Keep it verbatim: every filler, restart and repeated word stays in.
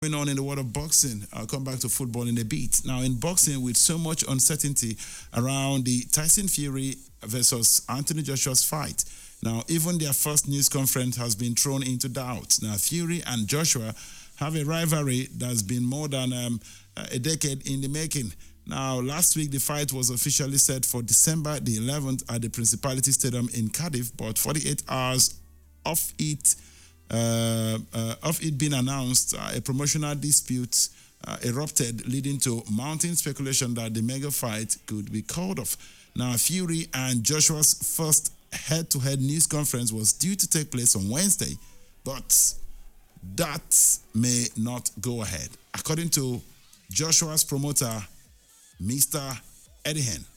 Going on in the world of boxing. I'll come back to football in a bit. Now, in boxing, with so much uncertainty around the Tyson Fury versus Anthony Joshua's fight, now even their first news conference has been thrown into doubt. Now, Fury and Joshua have a rivalry that's been more than um, a decade in the making. Now, last week, the fight was officially set for December the eleventh at the Principality Stadium in Cardiff, but forty-eight hours of it Uh, uh, of it being announced, uh, a promotional dispute uh, erupted, leading to mounting speculation that the mega fight could be called off. Now, Fury and Joshua's first head-to-head news conference was due to take place on Wednesday, but that may not go ahead, according to Joshua's promoter, Mister Eddie Hearn.